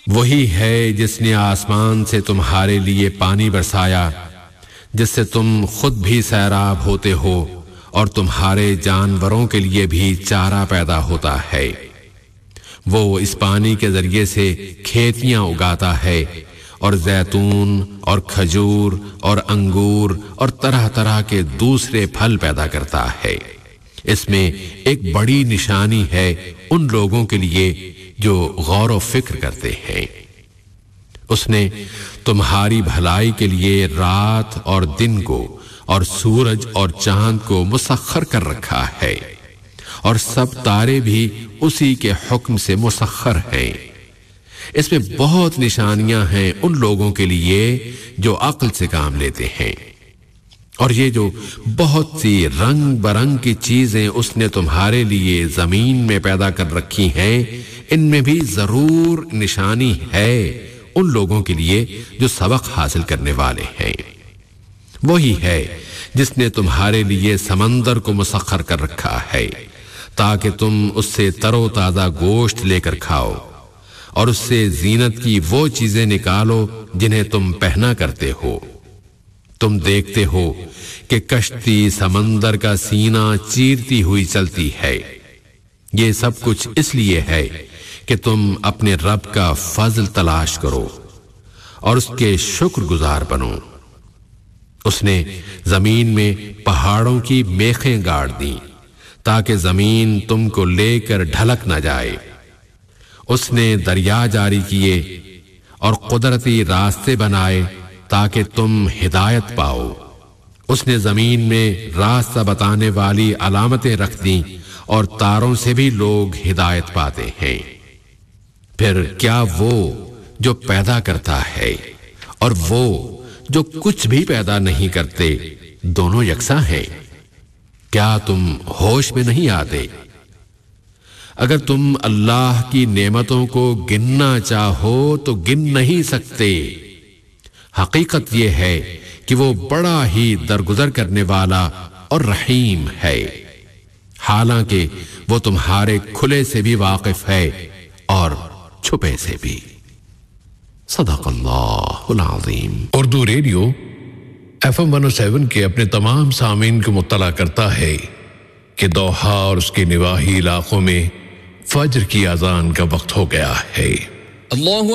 وہی ہے جس نے آسمان سے تمہارے لیے پانی برسایا جس سے تم خود بھی سیراب ہوتے ہو اور تمہارے جانوروں کے لیے بھی چارہ پیدا ہوتا ہے۔ وہ اس پانی کے ذریعے سے کھیتیاں اگاتا ہے اور زیتون اور کھجور اور انگور اور طرح طرح کے دوسرے پھل پیدا کرتا ہے۔ اس میں ایک بڑی نشانی ہے ان لوگوں کے لیے جو غور و فکر کرتے ہیں۔ اس نے تمہاری بھلائی کے لیے رات اور دن کو اور سورج اور چاند کو مسخر کر رکھا ہے، اور سب تارے بھی اسی کے حکم سے مسخر ہیں۔ اس میں بہت نشانیاں ہیں ان لوگوں کے لیے جو عقل سے کام لیتے ہیں۔ اور یہ جو بہت سی رنگ برنگ کی چیزیں اس نے تمہارے لیے زمین میں پیدا کر رکھی ہیں، ان میں بھی ضرور نشانی ہے ان لوگوں کے لیے جو سبق حاصل کرنے والے ہیں۔ وہی ہے جس نے تمہارے لیے سمندر کو مسخر کر رکھا ہے تاکہ تم اس سے تر و تازہ گوشت لے کر کھاؤ، اور اس سے زینت کی وہ چیزیں نکالو جنہیں تم پہنا کرتے ہو۔ تم دیکھتے ہو کہ کشتی سمندر کا سینہ چیرتی ہوئی چلتی ہے۔ یہ سب کچھ اس لیے ہے کہ تم اپنے رب کا فضل تلاش کرو اور اس کے شکر گزار بنو۔ اس نے زمین میں پہاڑوں کی میخیں گاڑ دیں تاکہ زمین تم کو لے کر ڈھلک نہ جائے۔ اس نے دریا جاری کیے اور قدرتی راستے بنائے تاکہ تم ہدایت پاؤ۔ اس نے زمین میں راستہ بتانے والی علامتیں رکھ دیں اور تاروں سے بھی لوگ ہدایت پاتے ہیں۔ پھر کیا وہ جو پیدا کرتا ہے اور وہ جو کچھ بھی پیدا نہیں کرتے دونوں یکساں ہیں؟ کیا تم ہوش میں نہیں آتے؟ اگر تم اللہ کی نعمتوں کو گننا چاہو تو گن نہیں سکتے۔ حقیقت یہ ہے کہ وہ بڑا ہی درگزر کرنے والا اور رحیم ہے، حالانکہ وہ تمہارے کھلے سے بھی واقف ہے اور چھپے سے بھی۔ صدق اللہ العظیم۔ اردو ریڈیو FM 107 کے اپنے تمام سامعین کو مطلع کرتا ہے کہ دوحہ اور اس کے نواحی علاقوں میں فجر کی اذان کا وقت ہو گیا ہے۔ اللہ